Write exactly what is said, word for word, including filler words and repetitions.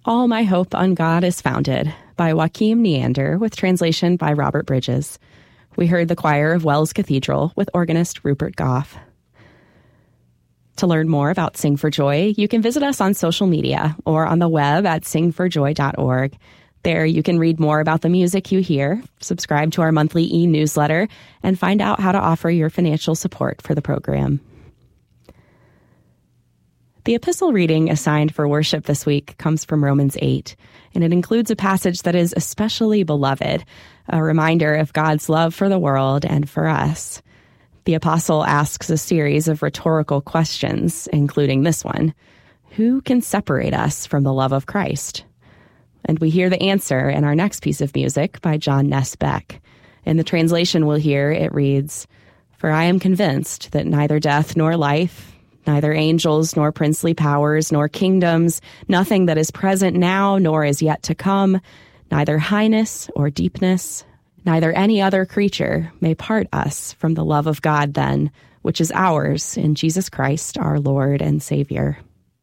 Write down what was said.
All My Hope on God is Founded by Joachim Neander with translation by Robert Bridges. We heard the choir of Wells Cathedral with organist Rupert Goff. To learn more about Sing for Joy, you can visit us on social media or on the web at sing for joy dot org. There you can read more about the music you hear, subscribe to our monthly e-newsletter, and find out how to offer your financial support for the program. The epistle reading assigned for worship this week comes from Romans eight, and it includes a passage that is especially beloved, a reminder of God's love for the world and for us. The apostle asks a series of rhetorical questions, including this one: who can separate us from the love of Christ? And we hear the answer in our next piece of music by John Ness Beck. In the translation we'll hear, it reads, "For I am convinced that neither death nor life, neither angels nor princely powers nor kingdoms, nothing that is present now nor is yet to come, neither highness or deepness, neither any other creature may part us from the love of God then, which is ours in Jesus Christ, our Lord and Savior."